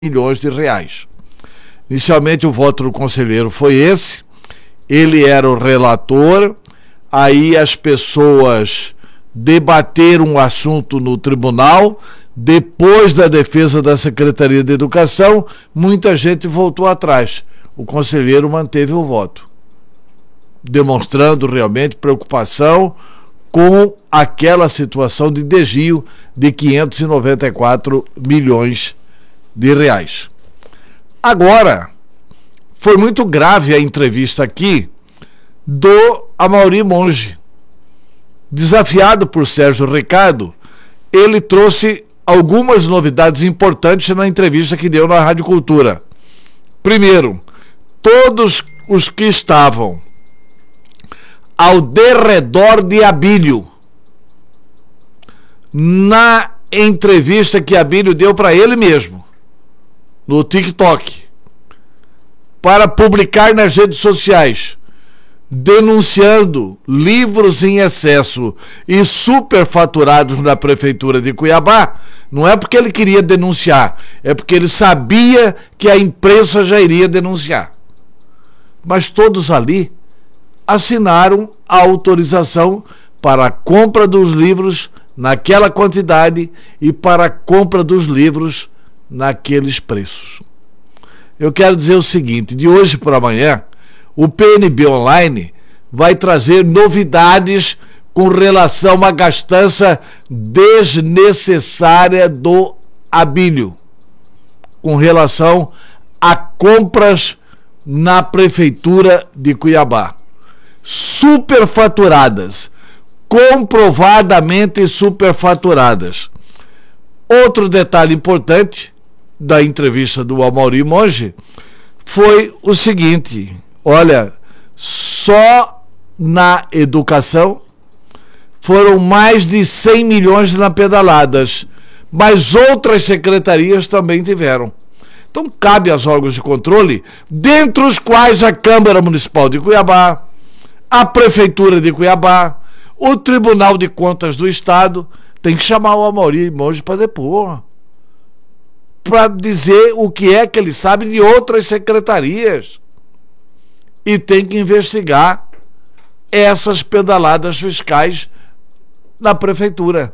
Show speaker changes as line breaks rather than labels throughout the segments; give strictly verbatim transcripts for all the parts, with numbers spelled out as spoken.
milhões de reais. Inicialmente o voto do conselheiro foi esse, ele era o relator, aí as pessoas debateram o assunto no tribunal, depois da defesa da Secretaria de Educação, muita gente voltou atrás. O conselheiro manteve o voto, demonstrando realmente preocupação com aquela situação de desvio de quinhentos e noventa e quatro milhões de reais. Agora, foi muito grave a entrevista aqui do Amaury Monge. Desafiado por Sérgio Ricardo, ele trouxe algumas novidades importantes na entrevista que deu na Rádio Cultura. Primeiro, todos os que estavam ao derredor de Abílio, na entrevista que Abílio deu para ele mesmo, no TikTok, para publicar nas redes sociais, denunciando livros em excesso e superfaturados na Prefeitura de Cuiabá, não é porque ele queria denunciar, é porque ele sabia que a imprensa já iria denunciar. Mas todos ali assinaram a autorização para a compra dos livros naquela quantidade e para a compra dos livros naqueles preços. Eu quero dizer o seguinte, de hoje para amanhã, o P N B Online vai trazer novidades com relação à gastança desnecessária do Abílio, com relação a compras na Prefeitura de Cuiabá. Superfaturadas, comprovadamente superfaturadas. Outro detalhe importante da entrevista do Amaury Monge foi o seguinte: olha, só na educação foram mais de cem milhões na pedaladas, mas outras secretarias também tiveram. Então cabe aos órgãos de controle, dentre os quais a Câmara Municipal de Cuiabá, a Prefeitura de Cuiabá, o Tribunal de Contas do Estado, tem que chamar o Amaury Monge para depor, para dizer o que é que ele sabe de outras secretarias. E tem que investigar essas pedaladas fiscais na Prefeitura.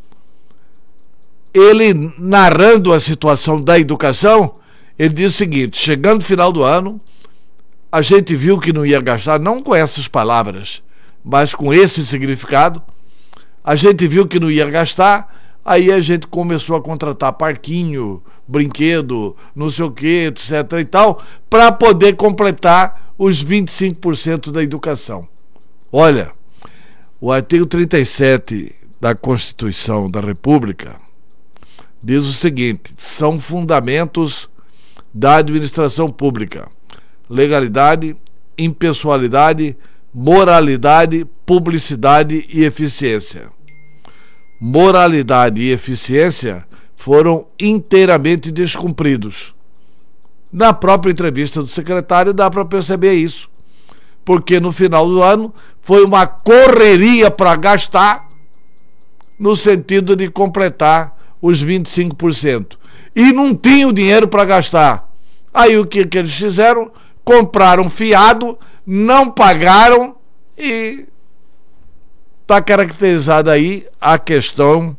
Ele, narrando a situação da educação, ele diz o seguinte: chegando no final do ano, a gente viu que não ia gastar, não com essas palavras, mas com esse significado, a gente viu que não ia gastar, aí a gente começou a contratar parquinho, brinquedo, não sei o que, etc e tal, para poder completar os vinte e cinco por cento da educação. Olha, o artigo trinta e sete da Constituição da República diz o seguinte: são fundamentos da administração pública: legalidade, impessoalidade, moralidade, publicidade e eficiência. Moralidade e eficiência foram inteiramente descumpridos. Na própria entrevista do secretário dá para perceber isso, porque no final do ano foi uma correria para gastar, no sentido de completar os vinte e cinco por cento. E não tinham dinheiro para gastar. Aí o que, que eles fizeram? Compraram fiado, não pagaram e está caracterizada aí a questão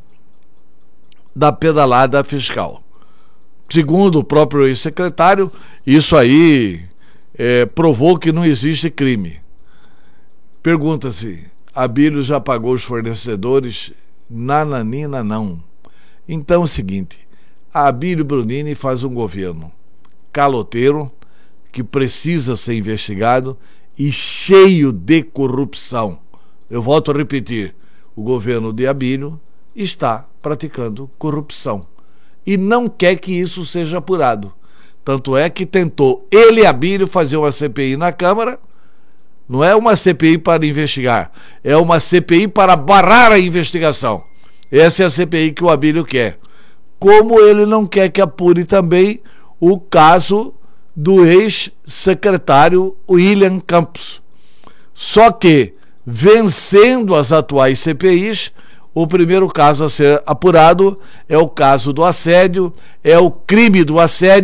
da pedalada fiscal. Segundo o próprio ex-secretário, isso aí é, provou que não existe crime. Pergunta-se: Abílio já pagou os fornecedores? Nananina, não. Então é o seguinte: a Abílio Brunini faz um governo caloteiro, que precisa ser investigado e cheio de corrupção. Eu volto a repetir: o governo de Abílio está praticando corrupção e não quer que isso seja apurado. Tanto é que tentou ele e Abílio fazer uma C P I na Câmara. Não é uma C P I para investigar, é uma C P I para barrar a investigação. Essa é a C P I que o Abílio quer. Como ele não quer que apure também o caso do ex-secretário William Campos. Só que, vencendo as atuais C P Is, O primeiro caso a ser apurado é o caso do assédio, é o crime do assédio.